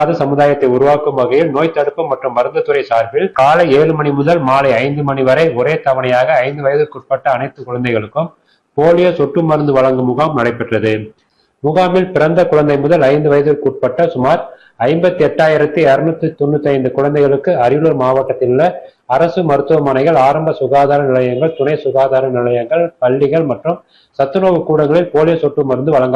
சமுதாயத்தை உருவாக்கும் வகையில் நோய் தடுப்பு மற்றும் மருந்து துறை சார்பில் காலை 7 மணி முதல் மாலை 5 மணி வரை ஒரே தவணையாக 5 வயதுக்குட்பட்ட அனைத்து குழந்தைகளுக்கும் போலியோ சொட்டு மருந்து வழங்கும் முகாம் நடைபெற்றது. முகாமில் பிறந்த குழந்தை முதல் 5 வயதிற்குட்பட்ட சுமார் 58,295 குழந்தைகளுக்கு அரியலூர் மாவட்டத்தில் உள்ள அரசு மருத்துவமனைகள், ஆரம்ப சுகாதார நிலையங்கள், துணை சுகாதார நிலையங்கள், பள்ளிகள் மற்றும் சத்துணவு கூடங்களில் போலியோ சொட்டு மருந்து வழங்க